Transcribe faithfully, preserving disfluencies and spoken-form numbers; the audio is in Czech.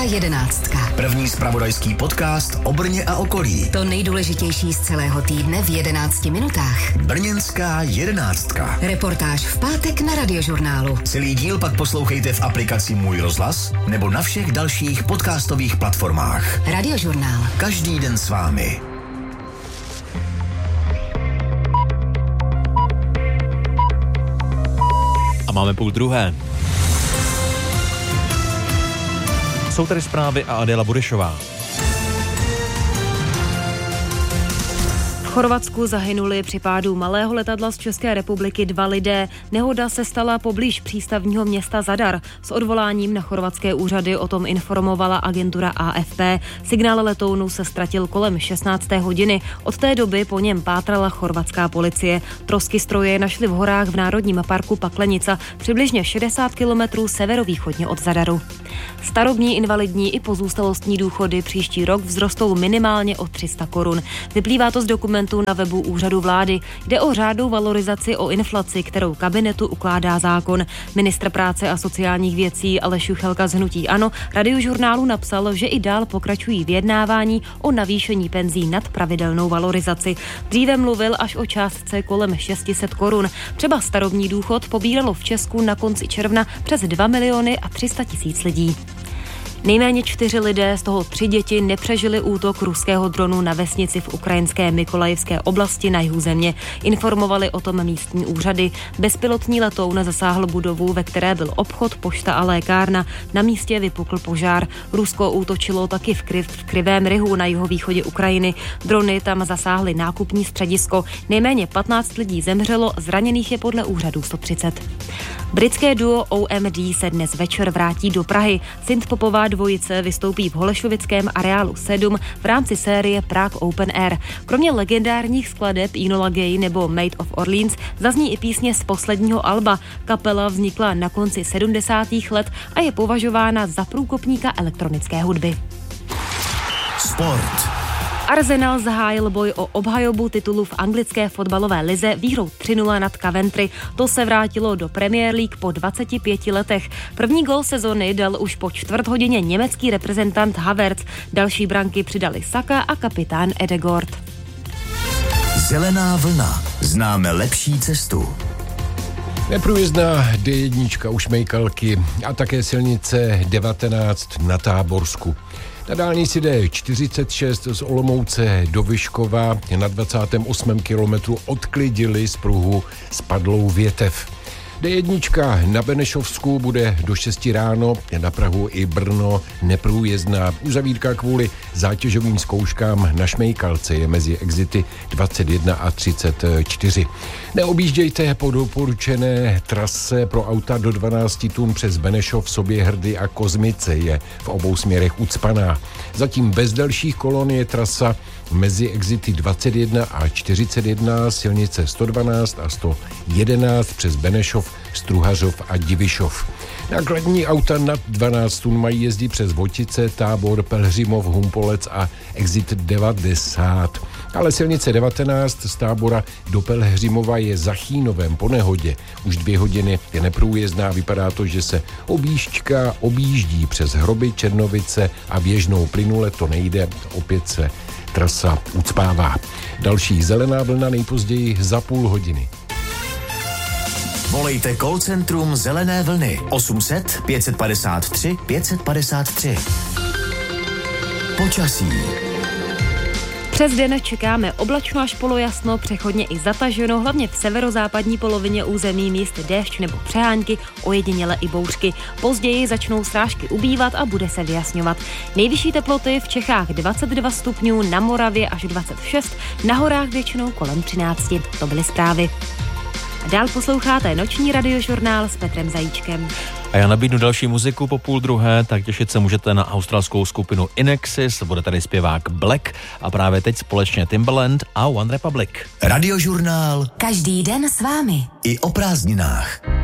jedenáctka. První zpravodajský podcast o Brně a okolí. To nejdůležitější z celého týdne v jedenácti minutách. Brněnská jedenáctka. Reportáž v pátek na Radiožurnálu. Celý díl pak poslouchejte v aplikaci Můj rozhlas nebo na všech dalších podcastových platformách. Radiožurnál. Každý den s vámi. A máme půl druhé. Jsou tady zprávy a Adéla Budešová. V Chorvatsku zahynuli při pádu malého letadla z České republiky dva lidé. Nehoda se stala poblíž přístavního města Zadar. S odvoláním na chorvatské úřady o tom informovala agentura A F P. Signál letounu se ztratil kolem šestnácté hodiny. Od té doby po něm pátrala chorvatská policie. Trosky stroje našli v horách v Národním parku Paklenica, přibližně šedesát kilometrů severovýchodně od Zadaru. Starobní, invalidní i pozůstalostní důchody příští rok vzrostou minimálně o tři sta korun. Vyplývá to z dokumentu na webu úřadu vlády. Jde o řádnou valorizaci o inflaci, kterou kabinetu ukládá zákon. Ministr práce a sociálních věcí Aleš Juchelka z hnutí ANO Radiožurnálu napsal, že i dál pokračují vyjednávání o navýšení penzí nad pravidelnou valorizaci. Dříve mluvil až o částce kolem šest set korun. Třeba starobní důchod pobíralo v Česku na konci června přes dva miliony a tři sta tisíc lidí. Nejméně čtyři lidé, z toho tři děti, nepřežili útok ruského dronu na vesnici v ukrajinské Mykolajivské oblasti na jihu země. Informovali o tom místní úřady. Bezpilotní letoun zasáhl budovu, ve které byl obchod, pošta a lékárna. Na místě vypukl požár. Rusko útočilo taky v, Kriv, v Krivém Rihu na jihovýchodě Ukrajiny. Drony tam zasáhly nákupní středisko. Nejméně patnáct lidí zemřelo, zraněných je podle úřadů sto třicet. Britské duo O M D se dnes večer vrátí do Prahy. Synthpopová dvojice vystoupí v holešovickém areálu sedm v rámci série Prague Open Air. Kromě legendárních skladeb Enola Gay nebo Maid of Orleans zazní i písně z posledního alba. Kapela vznikla na konci sedmdesátých let a je považována za průkopníka elektronické hudby. Sport. Arsenal zahájil boj o obhajobu titulu v anglické fotbalové lize výhrou tři nula nad Coventry. To se vrátilo do Premier League po dvaceti pěti letech. První gól sezony dal už po čtvrt hodině německý reprezentant Havertz. Další branky přidali Saka a kapitán Ødegaard. Zelená vlna. Známe lepší cestu. Neprůjezdná D jedna u Šmejkalky a také silnice devatenáct na Táborsku. Na dálnici D čtyřicet šest z Olomouce do Vyškova na dvacátém osmém kilometru odklidili z pruhu spadlou větev. D jedna na Benešovsku bude do šesti ráno, na Prahu i Brno neprůjezdná. Uzavírka kvůli zátěžovým zkouškám na Šmejkalce je mezi exity dvacet jedna a třicet čtyři. Neobjíždějte po doporučené trase pro auta do dvanácti tun přes Benešov, Soběhrdy a Kozmice, je v obou směrech ucpaná. Zatím bez dalších kolon je trasa mezi exity dvacet jedna a čtyřicet jedna, silnice sto dvanáct a sto jedenáct přes Benešov, Struhařov a Divišov. Nákladní auta nad dvanáct tun mají jezdit přes Votice, Tábor, Pelhřimov, Humpolec a exit devadesát. Ale silnice devatenáct z Tábora do Pelhřimova je za Chýnovem po nehodě. Už dvě hodiny je neprůjezdná, vypadá to, že se objížďka objíždí přes Hroby, Černovice a Běžnou plynule, to nejde, opět se trasa ucpává. Další zelená vlna nejpozději za půl hodiny. Volejte call centrum Zelené vlny osm set pět padesát tři pět padesát tři. Počasí. Přes den čekáme oblačno až polojasno, přechodně i zataženo, hlavně v severozápadní polovině území místy déšť nebo přehánky, ojediněle i bouřky. Později začnou srážky ubývat a bude se vyjasňovat. Nejvyšší teploty v Čechách dvacet dva stupňů, na Moravě až dvacet šest, na horách většinou kolem třináct. To byly zprávy. A dál posloucháte noční radiožurnál s Petrem Zajíčkem. A já nabídnu další muziku po půl druhé, tak těšit se můžete na australskou skupinu Inexis, bude tady zpěvák Black a právě teď společně Timbaland a One Republic. Radiožurnál. Každý den s vámi. I o prázdninách.